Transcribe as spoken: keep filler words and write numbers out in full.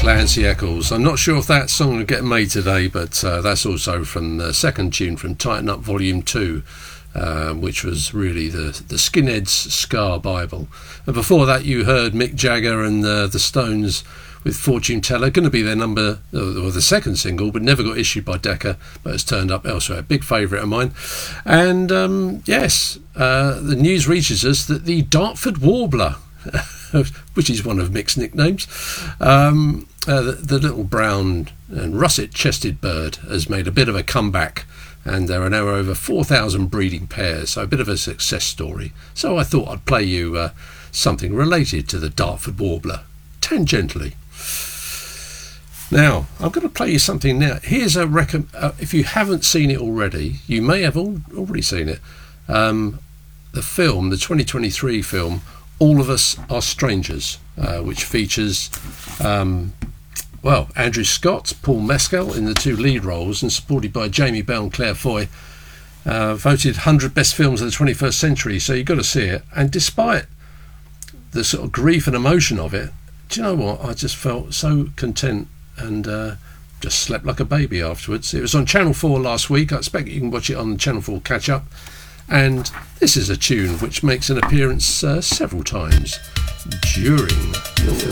Clancy Eccles. I'm not sure if that song will get made today, but uh, that's also from the second tune from Tighten Up Volume two, uh, which was really the, the Skinheads' Ska Bible. And before that, you heard Mick Jagger and uh, the Stones with Fortune Teller, going to be their number, or the second single, but never got issued by Decca, but has turned up elsewhere. A big favourite of mine. And um, yes, uh, the news reaches us that the Dartford Warbler, which is one of Mick's nicknames, um, uh, the, the little brown and russet-chested bird has made a bit of a comeback, and there are now over four thousand breeding pairs, so a bit of a success story. So I thought I'd play you uh, something related to the Dartford Warbler, tangentially. Now, I'm going to play you something now. Here's a rec- uh, if you haven't seen it already, you may have al- already seen it, um, the film, the twenty twenty-three film, All of Us Are Strangers, uh, which features, um, well, Andrew Scott, Paul Mescal in the two lead roles, and supported by Jamie Bell and Claire Foy, uh, voted one hundred best films of the twenty-first century, so you've got to see it. And despite the sort of grief and emotion of it, do you know what? I just felt so content and uh, just slept like a baby afterwards. It was on Channel four last week. I expect you can watch it on Channel four Catch Up. And this is a tune which makes an appearance uh, several times during the film.